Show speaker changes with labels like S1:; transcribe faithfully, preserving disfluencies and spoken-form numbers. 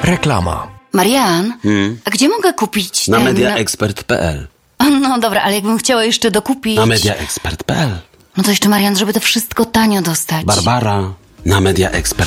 S1: Reklama.
S2: Marian,
S3: Hmm?
S2: a gdzie mogę kupić
S3: Na
S2: ten...
S3: mediaexpert kropka p l.
S2: No dobra, ale jakbym chciała jeszcze dokupić...
S3: Na mediaexpert kropka p l.
S2: No to jeszcze, Marian, żeby to wszystko tanio dostać.
S3: Barbara, na mediaexpert